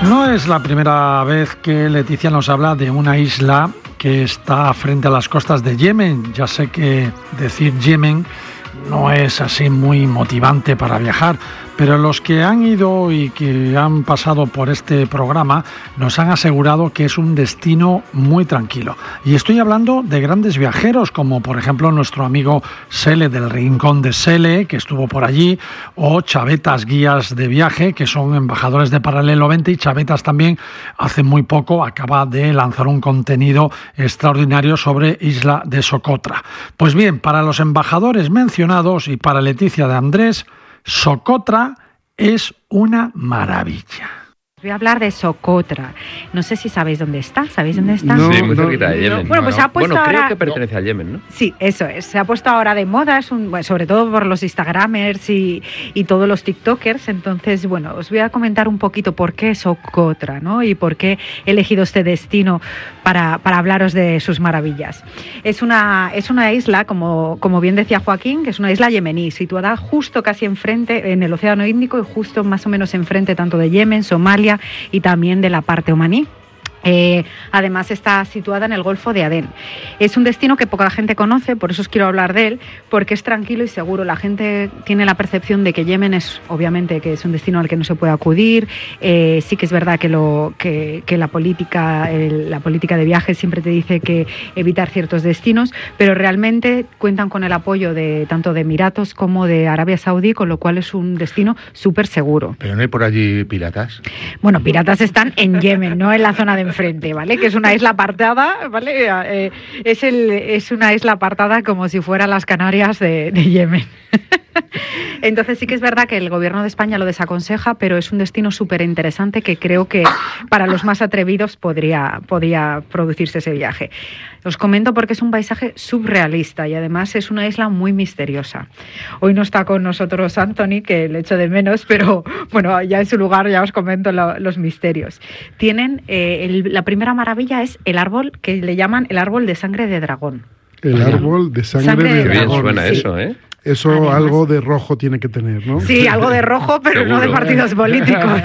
No es la primera vez que Leticia nos habla de una isla que está frente a las costas de Yemen. Ya sé que decir Yemen no es así muy motivante para viajar, pero los que han ido y que han pasado por este programa nos han asegurado que es un destino muy tranquilo. Y estoy hablando de grandes viajeros, como por ejemplo nuestro amigo Sele del Rincón de Sele, que estuvo por allí, o Chavetas Guías de Viaje, que son embajadores de Paralelo 20, y Chavetas también hace muy poco acaba de lanzar un contenido extraordinario sobre Isla de Socotra. Pues bien, para los embajadores mencionados y para Leticia de Andrés, Socotra es una maravilla. Voy a hablar de Socotra. No sé si sabéis dónde está. ¿Sabéis dónde está? No, sí, muy cerquita de Yemen. Bueno, pues se ha puesto creo ahora... que pertenece a Yemen, ¿no? Sí, eso es. Se ha puesto ahora de moda, sobre todo por los Instagramers y todos los TikTokers. Entonces, bueno, os voy a comentar un poquito por qué Socotra, ¿no? Y por qué he elegido este destino para hablaros de sus maravillas. Es una isla, como bien decía Joaquín, que es una isla yemení, situada justo casi enfrente, en el Océano Índico, y justo más o menos enfrente tanto de Yemen, Somalia y también de la parte omaní. Además está situada en el Golfo de Adén. Es un destino que poca gente conoce, por eso os quiero hablar de él, porque es tranquilo y seguro. La gente tiene la percepción de que Yemen es, obviamente, que es un destino al que no se puede acudir. Sí que es verdad que la política de viajes siempre te dice que evitar ciertos destinos, pero realmente cuentan con el apoyo de tanto de Emiratos como de Arabia Saudí, con lo cual es un destino súper seguro. ¿Pero no hay por allí piratas? Bueno, piratas están en Yemen, no en la zona de enfrente, ¿vale? Que es una isla apartada, ¿vale? Es una isla apartada como si fuera las Canarias de Yemen. Entonces sí que es verdad que el gobierno de España lo desaconseja, pero es un destino súper interesante que creo que para los más atrevidos podría producirse ese viaje. Os comento porque es un paisaje surrealista y además es una isla muy misteriosa. Hoy no está con nosotros Anthony, que le echo de menos, pero bueno, ya en su lugar ya os comento los misterios. Tienen, la primera maravilla es el árbol que le llaman el árbol de sangre de dragón. El árbol de sangre de dragón. Qué bien suena eso, ¿eh? Eso además, algo de rojo tiene que tener, ¿no? Sí, algo de rojo, pero seguro, no de partidos políticos,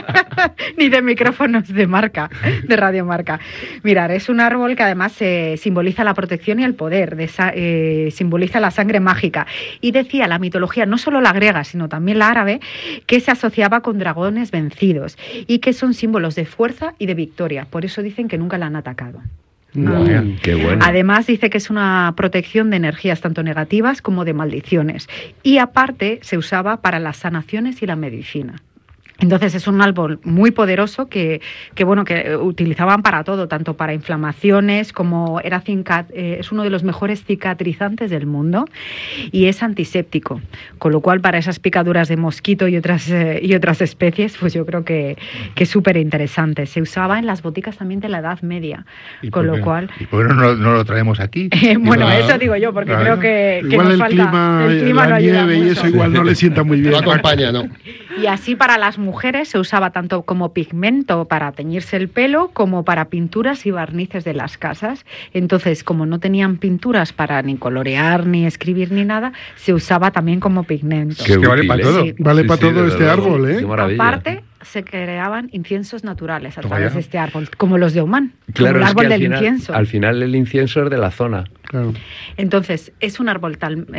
ni de micrófonos de marca, de radiomarca. Mirad, es un árbol que además simboliza la protección y el poder, simboliza la sangre mágica. Y decía la mitología, no solo la griega, sino también la árabe, que se asociaba con dragones vencidos y que son símbolos de fuerza y de victoria. Por eso dicen que nunca la han atacado. Qué bueno. Además dice que es una protección de energías tanto negativas como de maldiciones y aparte se usaba para las sanaciones y la medicina. Entonces es un árbol muy poderoso que utilizaban para todo, tanto para inflamaciones como es uno de los mejores cicatrizantes del mundo y es antiséptico, con lo cual para esas picaduras de mosquito y otras especies, pues yo creo que es súper interesante. Se usaba en las boticas también de la Edad Media, con lo cual... ¿Y por qué no lo traemos aquí? Bueno, eso digo yo, porque creo que igual nos el falta... el clima la nieve y eso igual no le sienta muy bien. No acompaña, ¿no? Y así para las mujeres se usaba tanto como pigmento para teñirse el pelo como para pinturas y barnices de las casas. Entonces, como no tenían pinturas para ni colorear, ni escribir, ni nada, se usaba también como pigmento. Es que vale para todo, sí. Vale para todo este árbol, ¿eh? Qué maravilla. Aparte, se creaban inciensos naturales a través de este árbol, como los de Omán, claro, como el árbol es que del incienso. Al final el incienso es de la zona. Claro. Entonces, es un árbol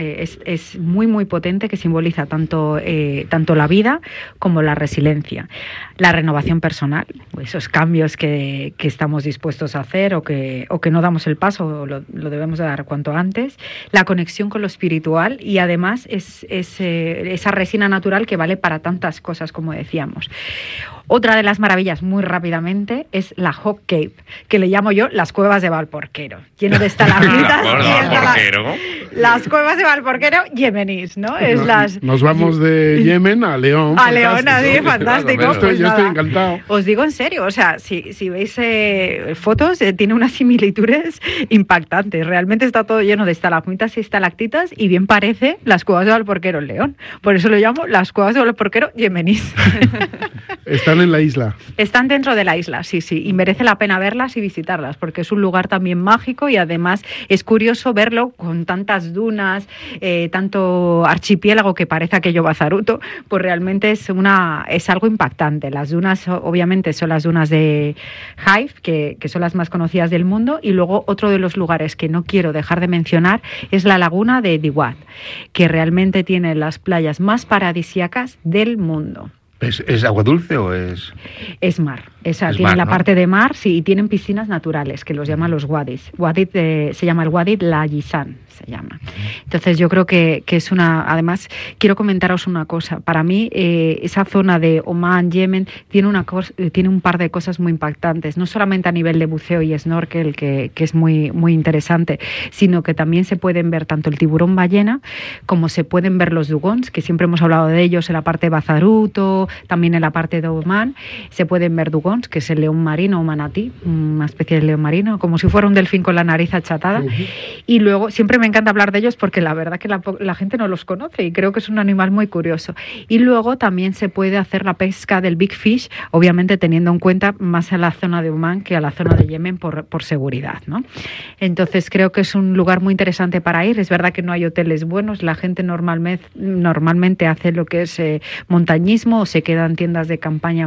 es muy, muy potente que simboliza tanto la vida como la resiliencia, la renovación personal, esos cambios que estamos dispuestos a hacer o que no damos el paso, lo debemos dar cuanto antes, la conexión con lo espiritual y además es esa resina natural que vale para tantas cosas como decíamos. Otra de las maravillas, muy rápidamente, es la Hog Cave, que le llamo yo las cuevas de Valporquero, lleno de estalagmitas. Las cuevas de Valporquero yemenís, ¿no? Nos vamos de Yemen a León. A León, así, fantástico. Yo estoy encantado. Os digo en serio, o sea, si veis fotos, tiene unas similitudes impactantes. Realmente está todo lleno de estalagmitas y estalactitas y bien parece las cuevas de Valporquero en León. Por eso lo llamo las cuevas de Valporquero yemenís. Está Están en la isla. Están dentro de la isla, sí, y merece la pena verlas y visitarlas, porque es un lugar también mágico y además es curioso verlo con tantas dunas, tanto archipiélago que parece aquello Bazaruto, pues realmente es algo impactante. Las dunas, obviamente, son las dunas de Haifa, que son las más conocidas del mundo, y luego otro de los lugares que no quiero dejar de mencionar es la laguna de Diwat, que realmente tiene las playas más paradisíacas del mundo. ¿Es agua dulce o es...? Es mar. Tiene mar, la ¿no? parte de mar, sí, y tienen piscinas naturales, que los llaman los wadis. Se llama el wadi La Yisan, se llama. Entonces yo creo que es además, quiero comentaros una cosa. Para mí, esa zona de Omán, Yemen, tiene un par de cosas muy impactantes. No solamente a nivel de buceo y snorkel, que es muy, muy interesante, sino que también se pueden ver tanto el tiburón ballena, como se pueden ver los dugons, que siempre hemos hablado de ellos en la parte de Bazaruto, también en la parte de Omán. Se pueden ver dugons, que es el león marino o manatí, una especie de león marino, como si fuera un delfín con la nariz achatada. Y luego, siempre me encanta hablar de ellos porque la verdad que la gente no los conoce y creo que es un animal muy curioso. Y luego también se puede hacer la pesca del Big Fish, obviamente teniendo en cuenta más a la zona de Omán que a la zona de Yemen por seguridad, ¿no? Entonces creo que es un lugar muy interesante para ir. Es verdad que no hay hoteles buenos, la gente normalmente hace lo que es montañismo o se queda en tiendas de campaña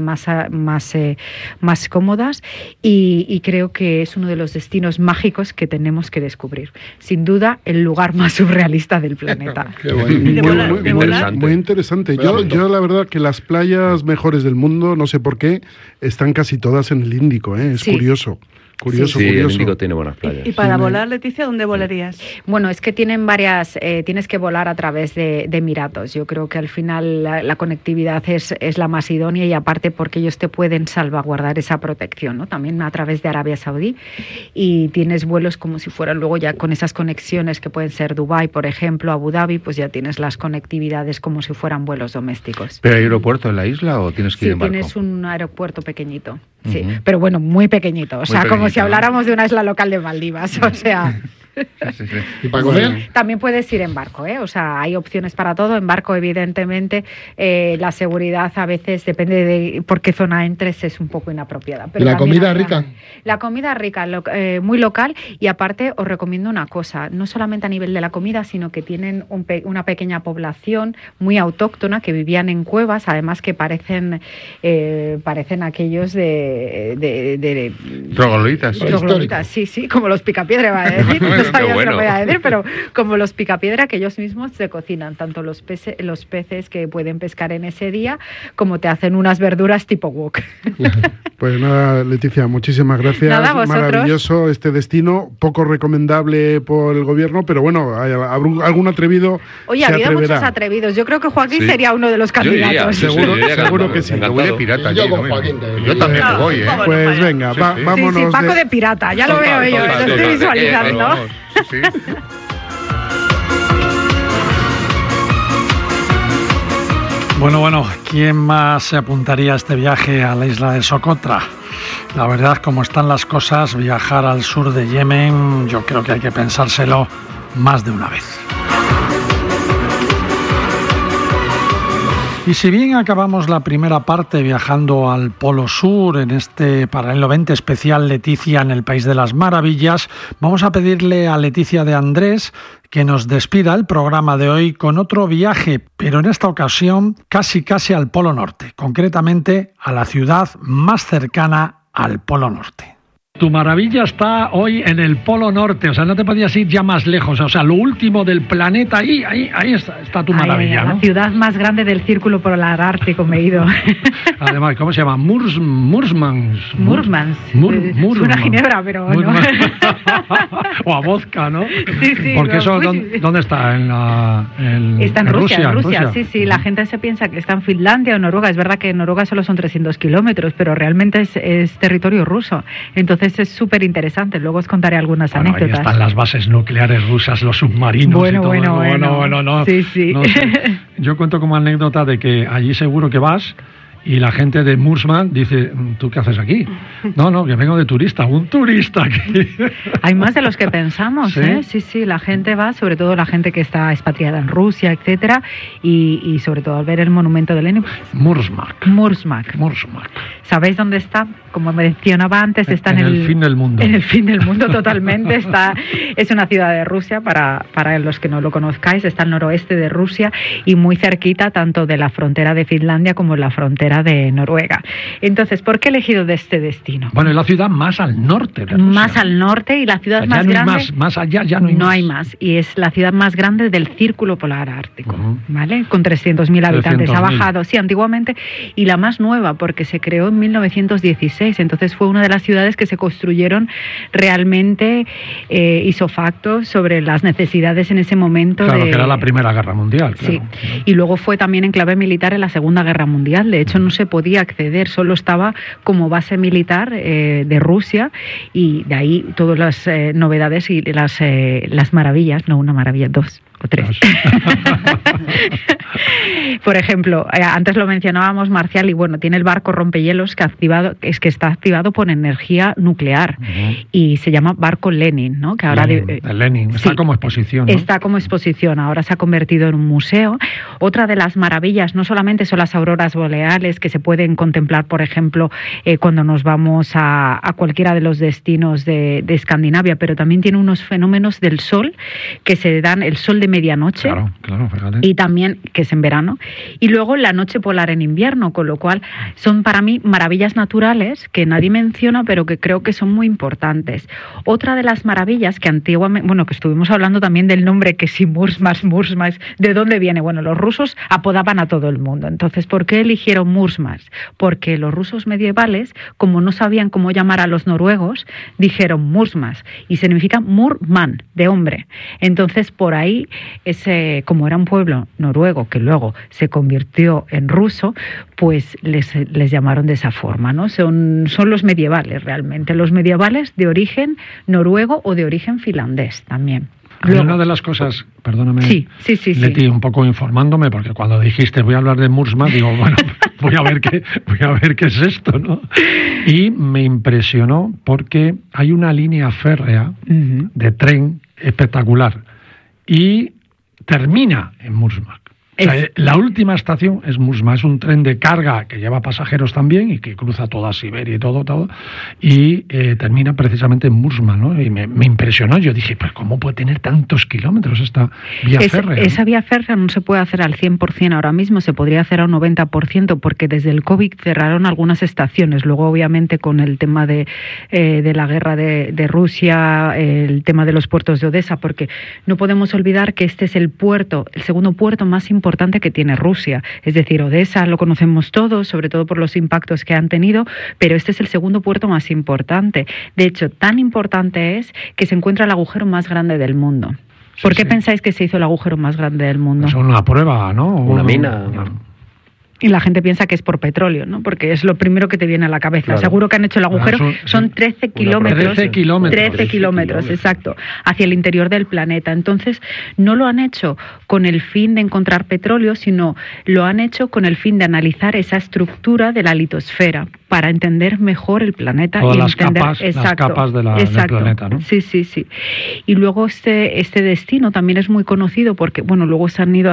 más cómodas y creo que es uno de los destinos mágicos que tenemos que descubrir. Sin duda, el lugar más surrealista del planeta. Qué bueno. Muy interesante. Yo la verdad que las playas mejores del mundo, no sé por qué, están casi todas en el Índico, ¿eh? Es curioso. Curioso. El Índico tiene buenas playas. ¿Y para volar, Leticia, dónde volarías? Bueno, es que tienen varias, tienes que volar a través de Emiratos. Yo creo que al final la conectividad es la más idónea y aparte porque ellos te pueden salvaguardar esa protección, ¿no? También a través de Arabia Saudí y tienes vuelos como si fueran luego ya con esas conexiones que pueden ser Dubái, por ejemplo, Abu Dhabi, pues ya tienes las conectividades como si fueran vuelos domésticos. ¿Pero hay aeropuerto en la isla o tienes que ir en barco? Sí, tienes un aeropuerto pequeñito, sí, pero bueno, muy pequeñito, como si habláramos de una isla local de Maldivas, o sea... Sí. ¿Y para comer? También puedes ir en barco, o sea, hay opciones para todo. En barco, evidentemente, la seguridad a veces, depende de por qué zona entres, es un poco inapropiada. Pero ¿La comida rica? La comida rica, muy local, y aparte os recomiendo una cosa, no solamente a nivel de la comida, sino que tienen una pequeña población muy autóctona que vivían en cuevas, además que parecen aquellos de trogloditas. Trogloditas, sí, como los picapiedra, va a decir. No sabía lo que voy a decir, pero como los picapiedra que ellos mismos se cocinan, tanto los peces que pueden pescar en ese día, como te hacen unas verduras tipo wok. Pues nada, Leticia, muchísimas gracias. Nada, vosotros. Maravilloso este destino, poco recomendable por el gobierno, pero bueno, algún atrevido. Oye, ha habido muchos atrevidos. Yo creo que Joaquín sería uno de los candidatos. Seguro que sí. Me voy de pirata. Yo con Joaquín. Yo también me voy, ¿eh? Pues venga, vámonos. Sí, Paco de pirata, ya lo veo yo, lo estoy visualizando. Sí. Bueno, ¿quién más se apuntaría a este viaje a la isla de Socotra? La verdad, como están las cosas, viajar al sur de Yemen, yo creo que hay que pensárselo más de una vez. Y si bien acabamos la primera parte viajando al Polo Sur en este Paralelo 20 especial Leticia en el País de las Maravillas, vamos a pedirle a Leticia de Andrés que nos despida el programa de hoy con otro viaje, pero en esta ocasión casi al Polo Norte, concretamente a la ciudad más cercana al Polo Norte. Tu maravilla está hoy en el Polo Norte, o sea, no te podías ir ya más lejos, o sea, lo último del planeta, ahí está tu maravilla, ¿no? La ciudad más grande del círculo polar ártico me he ido. Además, ¿cómo se llama? Murmans. Suena a ginebra, pero no. O a vodka, ¿no? Sí. Porque eso, ¿dónde está? Está en Rusia. Sí, la gente se piensa que está en Finlandia o Noruega. Es verdad que en Noruega solo son 300 kilómetros, pero realmente es territorio ruso. Entonces es súper interesante. Luego os contaré algunas anécdotas. Ahí están las bases nucleares rusas, los submarinos y todo. Bueno. Sí. No sé. Yo cuento como anécdota de que allí seguro que vas Y la gente de Murmansk dice, ¿tú qué haces aquí? No, que vengo de turista, un turista aquí. Hay más de los que pensamos, ¿Sí? ¿eh? Sí, la gente va, sobre todo la gente que está expatriada en Rusia, etcétera, y sobre todo al ver el monumento de Lenin. Murmansk. ¿Sabéis dónde está? Como mencionaba antes, está en el fin del mundo. En el fin del mundo, totalmente. Es una ciudad de Rusia, para los que no lo conozcáis, está al noroeste de Rusia y muy cerquita tanto de la frontera de Finlandia como la frontera de Noruega. Entonces, ¿por qué he elegido de este destino? Bueno, es la ciudad más al norte de Rusia. Más al norte, y la ciudad allá más no grande. Más allá ya no hay más. No hay más, y es la ciudad más grande del Círculo Polar Ártico, ¿vale? Con 300.000 habitantes. 300.000. Ha bajado, sí, antiguamente, y la más nueva, porque se creó en 1916, entonces fue una de las ciudades que se construyeron realmente isofacto sobre las necesidades en ese momento. Claro, que era la Primera Guerra Mundial. Claro. Sí, y luego fue también enclave militar en la Segunda Guerra Mundial. De hecho, no se podía acceder, solo estaba como base militar de Rusia, y de ahí todas las novedades y las maravillas, no una maravilla, dos o tres. Por ejemplo, antes lo mencionábamos, Marcial, y bueno, tiene el barco rompehielos que está activado por energía nuclear, y se llama barco Lenin, ¿no? Que ahora Lenin está como exposición, ¿no? Está como exposición, ahora se ha convertido en un museo. Otra de las maravillas no solamente son las auroras boreales, que se pueden contemplar, por ejemplo, cuando nos vamos a cualquiera de los destinos de Escandinavia, pero también tiene unos fenómenos del sol que se dan, el sol de medianoche, claro, fíjate. Y también, que es en verano, y luego la noche polar en invierno, con lo cual son para mí maravillas naturales que nadie menciona, pero que creo que son muy importantes. Otra de las maravillas que antiguamente, bueno, que estuvimos hablando también del nombre, que si Murmansk, ¿de dónde viene? Bueno, los rusos apodaban a todo el mundo. Entonces, ¿por qué eligieron Murmansk? Porque los rusos medievales, como no sabían cómo llamar a los noruegos, dijeron Murmansk, y significa Murman, de hombre. Entonces, por ahí, como era un pueblo noruego que luego se convirtió en ruso, pues les llamaron de esa forma, ¿no? Son los medievales realmente, los medievales de origen noruego o de origen finlandés también. Luego, una de las cosas, perdóname, sí. Leti, un poco informándome, porque cuando dijiste voy a hablar de Murmansk, digo, bueno, voy a ver qué es esto, ¿no? Y me impresionó porque hay una línea férrea de tren espectacular y termina en Murmansk. O sea, la última estación es Murmansk, es un tren de carga que lleva pasajeros también y que cruza toda Siberia y todo, y termina precisamente en Murmansk, ¿no? Y me impresionó, yo dije, pues ¿cómo puede tener tantos kilómetros esta vía férrea? Esa vía férrea no se puede hacer al 100% ahora mismo, se podría hacer a un 90%, porque desde el COVID cerraron algunas estaciones. Luego, obviamente, con el tema de la guerra de Rusia, el tema de los puertos de Odessa, porque no podemos olvidar que este es el segundo puerto más importante que tiene Rusia. Es decir, Odessa lo conocemos todos, sobre todo por los impactos que han tenido, pero este es el segundo puerto más importante. De hecho, tan importante es que se encuentra el agujero más grande del mundo. ¿Por qué pensáis que se hizo el agujero más grande del mundo? Es una prueba, ¿no? Una mina. Y la gente piensa que es por petróleo, ¿no? Porque es lo primero que te viene a la cabeza. Claro. Seguro que han hecho el agujero. Son 13 kilómetros. 13 kilómetros, exacto, hacia el interior del planeta. Entonces, no lo han hecho con el fin de encontrar petróleo, sino lo han hecho con el fin de analizar esa estructura de la litosfera para entender mejor el planeta. Todas y las entender las capas del planeta, ¿no? Sí. Y luego este destino también es muy conocido porque, bueno, luego se han ido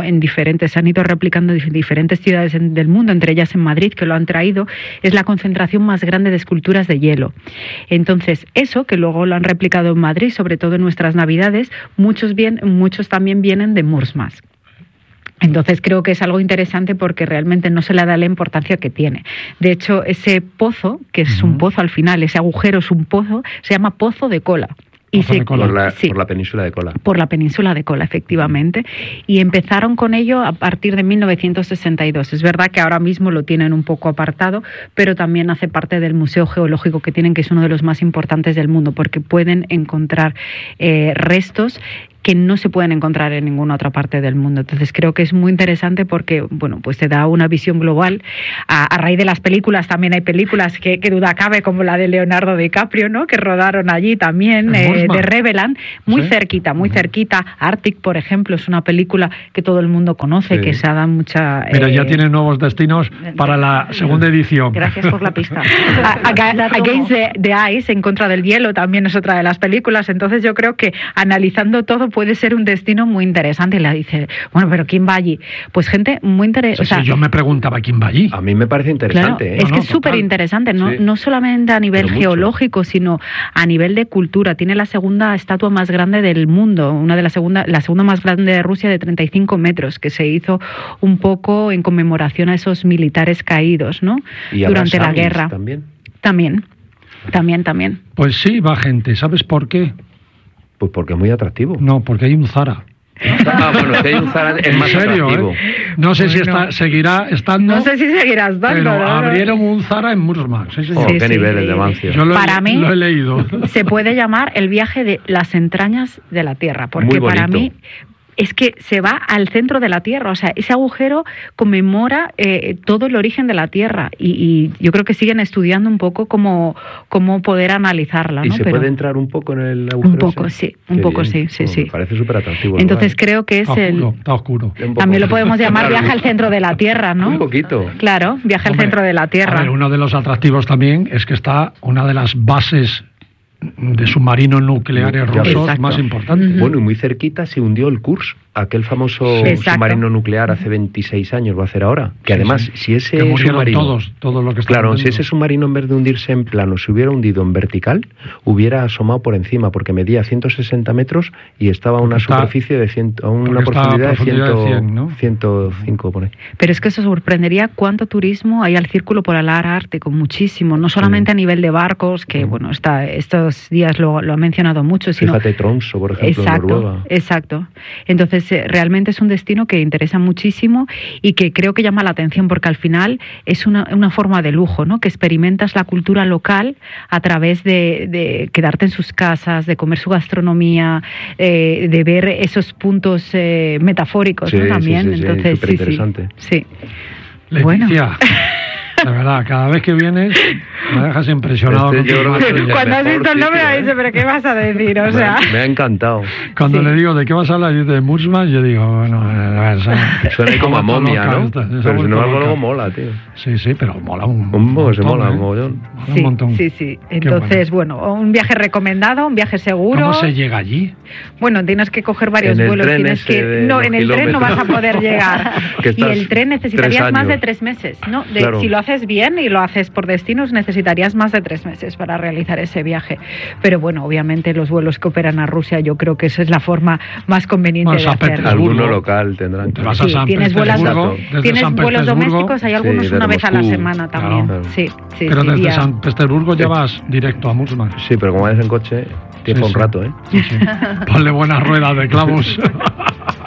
replicando en diferentes ciudades del mundo, entre ellas en Madrid, que lo han traído. Es la concentración más grande de esculturas de hielo. Entonces, eso, que luego lo han replicado en Madrid, sobre todo en nuestras Navidades, muchos también vienen de Murmansk. Entonces creo que es algo interesante porque realmente no se le da la importancia que tiene. De hecho, ese pozo, que es un pozo al final, ese agujero es un pozo, se llama Pozo de Kola. Por la península de Kola. Por la península de Kola, efectivamente. Y empezaron con ello a partir de 1962. Es verdad que ahora mismo lo tienen un poco apartado, pero también hace parte del Museo Geológico que tienen, que es uno de los más importantes del mundo, porque pueden encontrar restos que no se pueden encontrar en ninguna otra parte del mundo. Entonces creo que es muy interesante porque, bueno, pues te da una visión global. A raíz de las películas, también hay películas que duda cabe, como la de Leonardo DiCaprio, ¿no? Que rodaron allí también, de Revelant, muy cerquita. Arctic, por ejemplo, es una película que todo el mundo conoce, que se ha dado mucha... Pero ya tiene nuevos destinos para la segunda edición. Gracias por la pista. Against the Ice, En contra del hielo, también es otra de las películas. Entonces yo creo que analizando todo puede ser un destino muy interesante. Y le dice, bueno, pero ¿quién va allí? Pues gente muy interesante. Yo me preguntaba quién va allí. A mí me parece interesante. Claro, es que es súper interesante, no solamente a nivel geológico, sino a nivel de cultura. Tiene la segunda estatua más grande del mundo, la segunda más grande de Rusia, de 35 metros, que se hizo un poco en conmemoración a esos militares caídos, ¿no? ¿Y durante la guerra. También. Pues sí, va gente. ¿Sabes por qué? Pues porque es muy atractivo. No, porque hay un Zara. Bueno, si hay un Zara es más atractivo. No sé si seguirá estando. No sé si seguirá estando. Pero abrieron un Zara en Murmansk. Sí, qué niveles de avance. Yo para mí, lo he leído. Se puede llamar el viaje de las entrañas de la Tierra, porque para mí es que se va al centro de la Tierra, o sea, ese agujero conmemora todo el origen de la Tierra y yo creo que siguen estudiando un poco cómo poder analizarla, ¿no? ¿Y se puede entrar un poco en el agujero? Un poco, sí. Me parece súper atractivo. Entonces creo que es Está oscuro. También lo podemos llamar viaje al centro de la Tierra, ¿no? Un poquito. Claro, viaje al centro de la Tierra. A ver, uno de los atractivos también es que está una de las bases de submarinos nucleares rusos más importantes. Bueno, y muy cerquita se hundió el Kursk, aquel famoso submarino nuclear hace 26 años, va a hacer ahora. Que además, si ese que submarino... todos los que claro, si ese submarino en vez de hundirse en plano se hubiera hundido en vertical, hubiera asomado por encima, porque medía 160 metros y estaba a una superficie de una profundidad de 100, ¿no? 105 por ahí. Pero es que eso sorprendería cuánto turismo hay al Círculo Polar Ártico, muchísimo, no solamente a nivel de barcos, que bueno, estos días lo ha mencionado mucho, sino... Fíjate Tromsø, por ejemplo, en Noruega. Exacto. Entonces, realmente es un destino que interesa muchísimo y que creo que llama la atención porque al final es una forma de lujo, ¿no? Que experimentas la cultura local a través de quedarte en sus casas, de comer su gastronomía, de ver esos puntos metafóricos, ¿no? También. Entonces, superinteresante. Sí. Leticia, bueno. De verdad, cada vez que vienes me dejas impresionado. Cuando has visto el nombre, me dice, ¿pero qué vas a decir? O sea... Me ha encantado. Cuando le digo, ¿de qué vas a hablar? Y de Murmansk, yo digo, bueno, a ver, suena como a momia, ¿no? Pero sin embargo luego mola, tío. Sí, pero mola un montón. Se mola un montón. Un montón. Sí. Entonces, bueno, un viaje recomendado, un viaje seguro. ¿Cómo se llega allí? Bueno, tienes que coger varios vuelos. Tienes que... No, en el tren no vas a poder llegar. Y el tren necesitarías más de 3 meses, ¿no? Claro. Si lo haces bien y lo haces por destinos, necesitarías más de 3 meses para realizar ese viaje. Pero bueno, obviamente los vuelos que operan a Rusia, yo creo que esa es la forma más conveniente de hacerlo. Alguno local tendrán. Sí, tienes vuelos domésticos, hay algunos una vez a la semana también. Claro. Sí, pero desde San Petersburgo ya vas directo a Murmansk. Sí, pero como vayas en coche, tiempo un rato, ¿eh? Sí. Ponle buenas ruedas de clavos.